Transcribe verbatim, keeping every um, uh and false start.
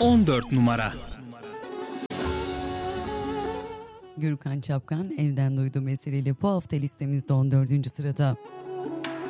on dört numara. Gürkan Çapkan Evden Duyduğum eseriyle bu hafta listemizde on dördüncü sırada.